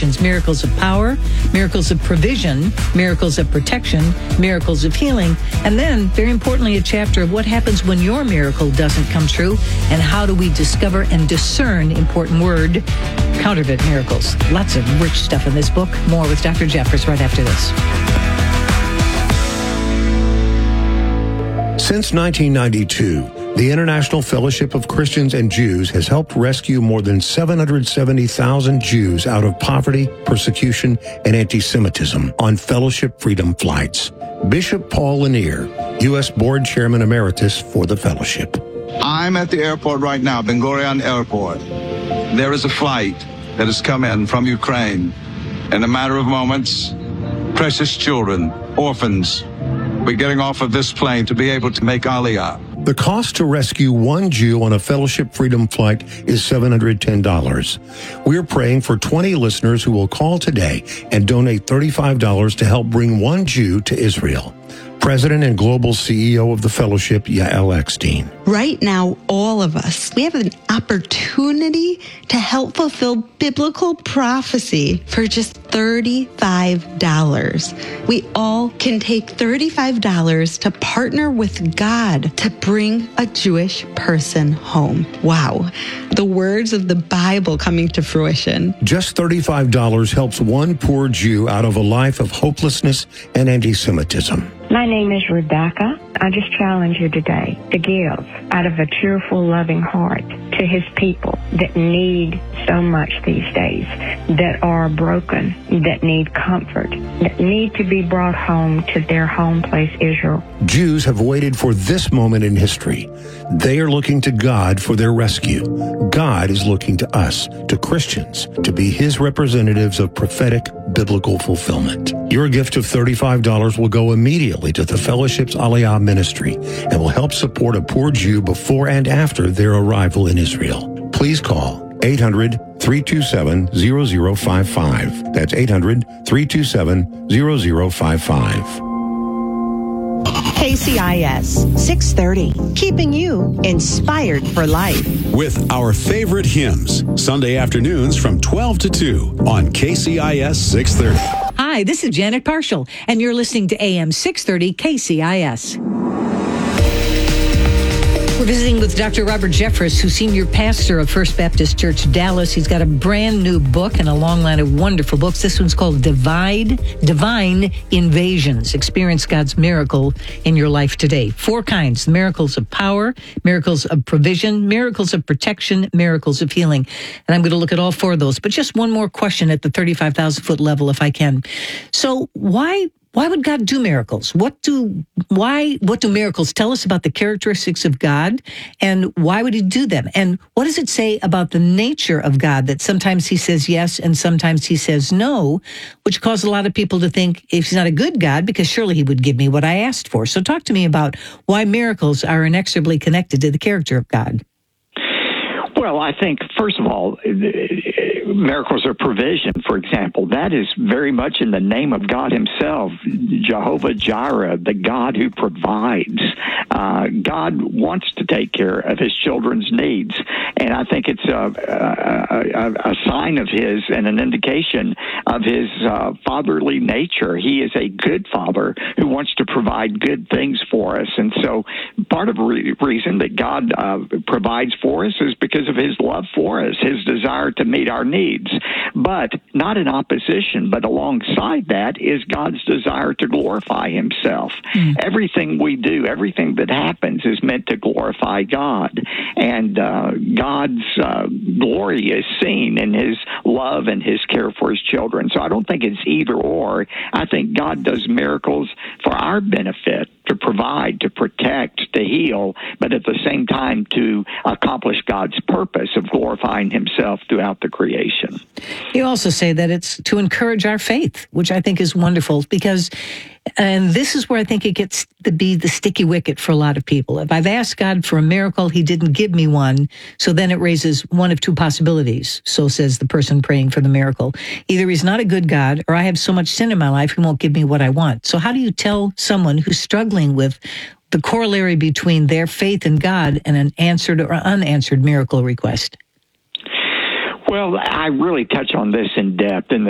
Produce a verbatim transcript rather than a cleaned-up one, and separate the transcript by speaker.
Speaker 1: invasions, miracles of power, miracles of provision, miracles of protection, miracles of healing, and then, very importantly, a chapter of what happens when your miracle doesn't come true and how do we discover and discern, important word, counterfeit miracles. Lots of rich stuff in this book. More with Doctor Jeffress right after this.
Speaker 2: Since nineteen ninety-two, the International Fellowship of Christians and Jews has helped rescue more than seven hundred seventy thousand Jews out of poverty, persecution, and anti-Semitism on fellowship freedom flights. Bishop Paul Lanier, U S Board Chairman Emeritus for the Fellowship.
Speaker 3: I'm at the airport right now, Ben Gurion Airport. There is a flight that has come in from Ukraine. In a matter of moments, precious children, orphans, will be getting off of this plane to be able to make Aliyah.
Speaker 2: The cost to rescue one Jew on a Fellowship Freedom flight is seven hundred ten dollars. We're praying for twenty listeners who will call today and donate thirty-five dollars to help bring one Jew to Israel. President and Global C E O of the Fellowship, Yael Eckstein.
Speaker 4: Right now, all of us, we have an opportunity to help fulfill biblical prophecy for just thirty-five dollars. We all can take thirty-five dollars to partner with God to bring a Jewish person home. Wow. The words of the Bible coming to fruition.
Speaker 2: Just thirty-five dollars helps one poor Jew out of a life of hopelessness and anti-Semitism.
Speaker 5: My name is Rebecca. I just challenge you today to give out of a cheerful, loving heart to his people that need so much these days, that are broken, that need comfort, that need to be brought home to their home place, Israel.
Speaker 2: Jews have waited for this moment in history. They are looking to God for their rescue. God is looking to us, to Christians, to be his representatives of prophetic biblical fulfillment. Your gift of thirty-five dollars will go immediately to the Fellowship's Aliyah ministry and will help support a poor Jew before and after their arrival in Israel. Please call eight hundred, three two seven, zero zero five five. That's eight hundred, three two seven, zero zero five five.
Speaker 6: K C I S six thirty, keeping you inspired for life.
Speaker 7: With our favorite hymns, Sunday afternoons from twelve to two on K C I S six thirty.
Speaker 1: Hi, this is Janet Parshall, and you're listening to A M six thirty K C I S. We're visiting with Doctor Robert Jeffress, who's senior pastor of First Baptist Church, Dallas. He's got a brand new book and a long line of wonderful books. This one's called Divide, Divine Invasions. Experience God's miracle in your life today. Four kinds: miracles of power, miracles of provision, miracles of protection, miracles of healing. And I'm going to look at all four of those. But just one more question at the thirty-five thousand foot level, if I can. So why... Why would God do miracles? What do why what do miracles tell us about the characteristics of God, and why would he do them? And what does it say about the nature of God, that sometimes he says yes and sometimes he says no, which caused a lot of people to think, if he's not a good God, because surely he would give me what I asked for. So talk to me about why miracles are inexorably connected to the character of God.
Speaker 8: Well, I think, first of all, miracles of provision, for example, that is very much in the name of God himself, Jehovah Jireh, the God who provides. Uh, God wants to take care of his children's needs, and I think it's a, a, a, a sign of his and an indication of his uh, fatherly nature. He is a good father who wants to provide good things for us, and so part of the re- reason that God uh, provides for us is because of his love for us, his desire to meet our needs. But not in opposition, but alongside that is God's desire to glorify himself. Mm. Everything we do, everything that happens is meant to glorify God. And uh, God's uh, glory is seen in his love and his care for his children. So I don't think it's either or. I think God does miracles for our benefit, to provide, to protect, to heal, but at the same time to accomplish God's purpose of glorifying himself throughout the creation.
Speaker 1: You also say that it's to encourage our faith, which I think is wonderful, because, and this is where I think it gets to be the sticky wicket for a lot of people. If I've asked God for a miracle, he didn't give me one, so then it raises one of two possibilities, so says the person praying for the miracle. Either he's not a good God, or I have so much sin in my life, he won't give me what I want. So how do you tell someone who's struggling with the corollary between their faith in God and an answered or unanswered miracle request?
Speaker 8: Well, I really touch on this in depth in the